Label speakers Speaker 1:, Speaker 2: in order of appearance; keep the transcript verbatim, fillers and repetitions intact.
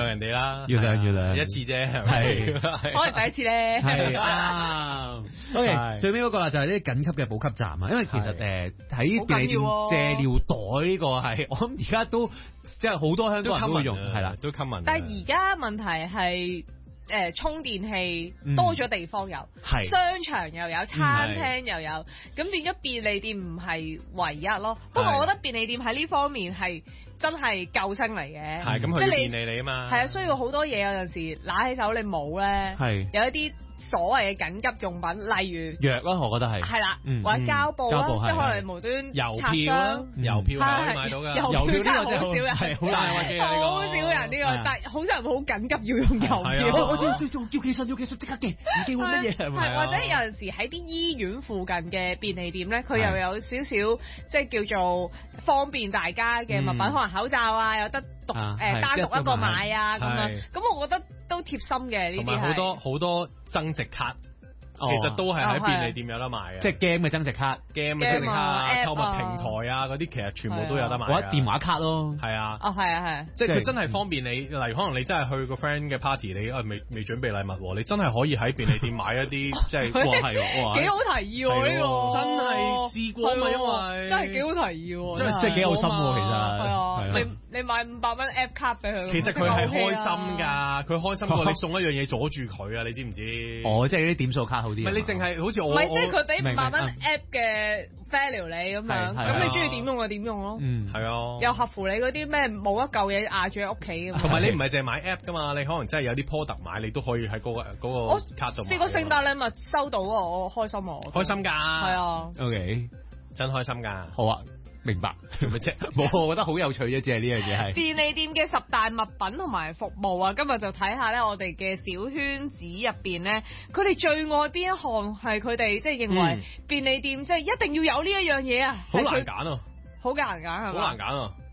Speaker 1: 人哋啦，
Speaker 2: 原諒原諒
Speaker 1: 一次啫，係咪？
Speaker 3: 可能第一次咧。
Speaker 2: 係啊。OK， 最尾嗰個啦就係啲緊急嘅補給站啊，因為其實誒喺便利店借尿袋呢個係我諗而家都即係好多香港人都會用，係啦，
Speaker 1: 都 common。
Speaker 3: 但係而家問題係。誒、呃、充電器多咗地方有，
Speaker 2: 嗯、
Speaker 3: 商場又有，餐廳又有，咁變咗便利店唔係唯一咯。不過我覺得便利店喺呢方面係真係救星嚟嘅。
Speaker 1: 係咁佢便利你啊嘛。
Speaker 3: 係啊，需要好多嘢有陣時拿起手你冇咧，係有一啲所謂嘅緊急用品，例如
Speaker 2: 藥啦，我覺得係係
Speaker 3: 啦，或者膠布啦，即係可能無端
Speaker 1: 郵票啦，郵票係可以買到㗎。
Speaker 3: 郵票真係好少人，
Speaker 1: 係好大鑊嘅呢個，
Speaker 3: 好少人呢個，但係好少人會好緊急要用郵票。
Speaker 2: 我我仲叫寄信，要寄信即刻寄，唔寄會乜嘢係咪？
Speaker 3: 或者有陣時喺啲醫院附近嘅便利店咧，佢又有少少即係叫做方便大家嘅物品，可能口罩啊有得獨誒單獨一個買啊咁樣。咁我覺得都貼心嘅呢啲係。同埋好多
Speaker 1: 好多增值卡。其實都係喺便利店有得賣嘅，
Speaker 2: 即係 game 嘅增值卡、
Speaker 1: game 嘅增值卡啊、購物平台啊嗰啲，其實全部都有得賣。
Speaker 2: 或者電話卡咯，
Speaker 1: 係啊，
Speaker 3: 哦係啊係，
Speaker 1: 即係佢真係方便你。例如可能你真係去個 friend 嘅 party，你啊未未準備禮物，你真係可以喺便利店買一啲，即係哇係喎，
Speaker 3: 幾好提議喎呢個，
Speaker 1: 真係試過嘛，因為
Speaker 3: 真係幾好提議喎，
Speaker 2: 真係幾有心喎其實。
Speaker 3: 係啊，你你買五百蚊 app 卡俾佢，
Speaker 1: 其實佢係開心㗎，佢開心過你送一樣嘢阻住佢啊！你知唔知？
Speaker 2: 哦，即係啲點數卡好啲。
Speaker 1: 唔係你淨係好似我，
Speaker 3: 唔係即係佢俾五百蚊 app 嘅 value 你咁樣，咁你中意點用就點用咯。
Speaker 1: 嗯，係啊，
Speaker 3: 又合乎你嗰啲咩冇一嚿嘢壓住喺屋企咁。
Speaker 1: 同埋你唔係淨係買 app 㗎嘛，你可能真係有啲 product 買，你都可以喺嗰個嗰個卡度買。
Speaker 3: 試過聖誕禮物收到啊，我開心啊！
Speaker 1: 開心㗎，
Speaker 3: 係啊
Speaker 2: ，OK，
Speaker 1: 真開心㗎。
Speaker 2: 好啊。明白，做乜啫？冇，我覺得好有趣啫，即係呢樣嘢係。
Speaker 3: 便利店嘅十大物品同埋服務啊，今日就睇下咧，我哋嘅小圈子入邊咧，佢哋最愛邊一項係佢哋即係認為便利店即係一定要有呢一樣嘢啊？
Speaker 1: 好難揀啊！
Speaker 3: 好難揀係嘛？
Speaker 1: 好難揀啊！